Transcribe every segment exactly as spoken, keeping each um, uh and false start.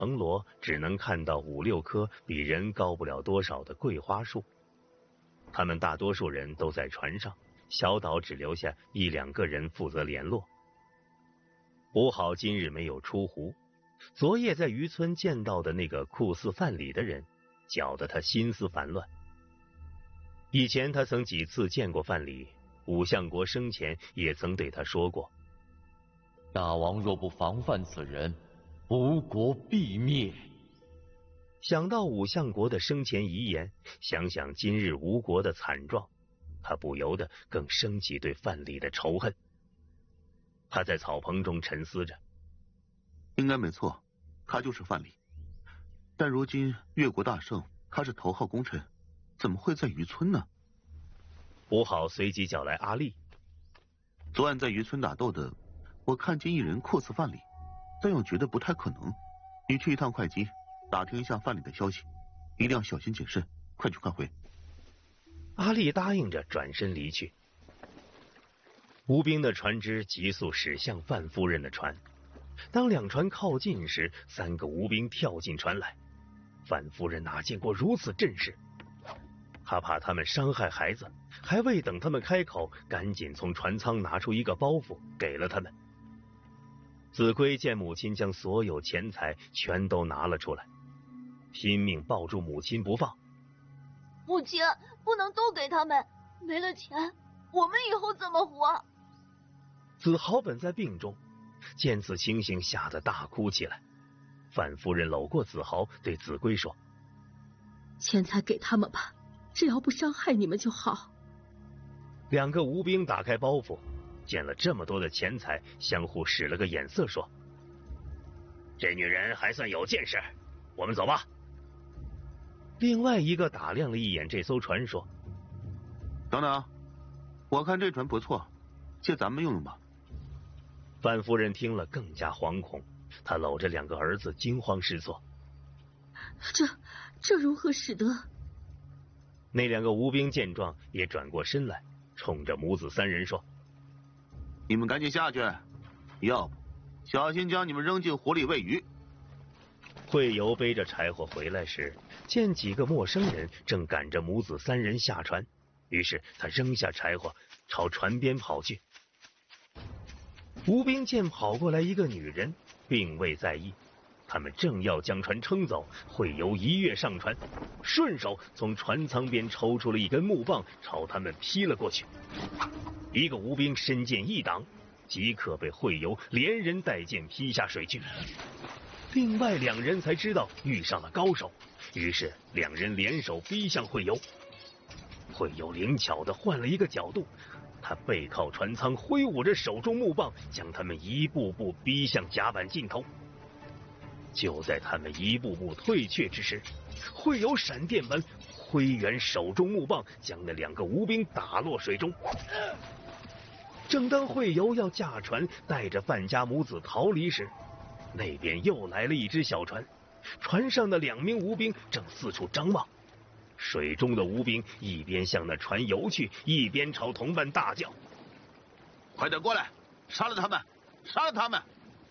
横罗只能看到五六棵比人高不了多少的桂花树。他们大多数人都在船上，小岛只留下一两个人负责联络。吴好今日没有出湖，昨夜在渔村见到的那个酷似范蠡的人，搅得他心思烦乱。以前他曾几次见过范蠡，武相国生前也曾对他说过： 大王若不防范此人，吴国必灭。 想到武相国的生前遗言，想想今日吴国的惨状，他不由得更升起对范蠡的仇恨。他在草棚中沉思着， 应该没错，他就是范蠡。但如今越国大胜，他是头号功臣，怎么会在渔村呢？ 吴好随即叫来阿力。 昨晚在渔村打斗的，我看见一人酷似范蠡，但又觉得不太可能。你去一趟会稽，打听一下范蠡的消息，一定要小心谨慎，快去快回。 阿力答应着，转身离去。吴兵的船只急速驶向范夫人的船。当两船靠近时，三个吴兵跳进船来。范夫人哪见过如此阵势？他怕他们伤害孩子，还未等他们开口，赶紧从船舱拿出一个包袱给了他们。子规见母亲将所有钱财全都拿了出来，拼命抱住母亲不放。 母亲，不能都给他们，没了钱，我们以后怎么活？ 子豪本在病中，见此情形，吓得大哭起来。范夫人搂过子豪，对子规说： 钱财给他们吧，只要不伤害你们就好。 两个吴兵打开包袱，见了这么多的钱财，相互使了个眼色，说：这女人还算有见识，我们走吧。另外一个打量了一眼这艘船，说： 等等，我看这船不错，借咱们用用吧。 范夫人听了更加惶恐，她搂着两个儿子，惊慌失措。 这这如何使得？ 那两个吴兵见状，也转过身来，冲着母子三人说： 你们赶紧下去，要不小心将你们扔进湖里喂鱼。 惠游背着柴火回来时，见几个陌生人正赶着母子三人下船，于是他扔下柴火，朝船边跑去。吴兵见跑过来一个女人，并未在意，他们正要将船撑走，惠游一跃上船，顺手从船舱边抽出了一根木棒，朝他们劈了过去。一个吴兵身剑一挡，即刻被惠游连人带剑劈下水去。另外两人才知道遇上了高手，于是两人联手逼向惠游。惠游灵巧地换了一个角度，他背靠船舱，挥舞着手中木棒，将他们一步步逼向甲板尽头。就在他们一步步退却之时，惠游闪电般挥圆手中木棒，将那两个吴兵打落水中。正当惠游要驾船带着范家母子逃离时，那边又来了一只小船，船上的两名吴兵正四处张望。水中的吴兵一边向那船游去，一边朝同伴大叫： 快点过来，杀了他们，杀了他们！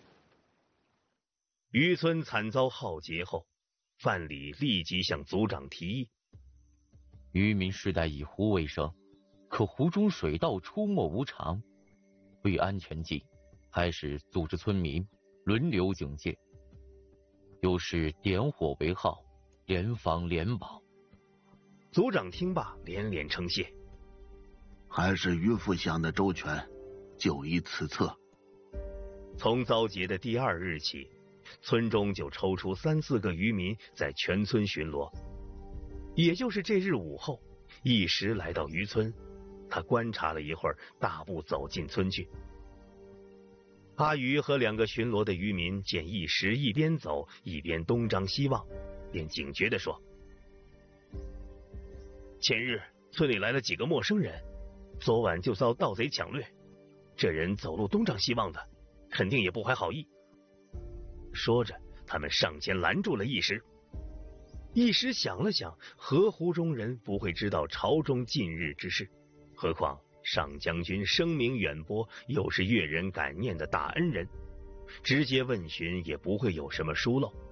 渔村惨遭浩劫后，范蠡立即向族长提议： 渔民世代以湖为生，可湖中水盗出没无常，为安全计，开始组织村民轮流警戒，又是点火为号，联防联保。 族长听罢连连称谢： 还是渔夫想的周全，就依此策。 从遭劫的第二日起，村中就抽出三四个渔民在全村巡逻。也就是这日午后，一时来到渔村，他观察了一会儿，大步走进村去。阿鱼和两个巡逻的渔民见一时一边走一边东张西望，便警觉地说：前日村里来了几个陌生人，昨晚就遭盗贼抢掠，这人走路东张西望的，肯定也不怀好意。说着，他们上前拦住了一时。一时想了想，河湖中人不会知道朝中近日之事，何况上将军声名远播，又是越人感念的大恩人，直接问询也不会有什么疏漏。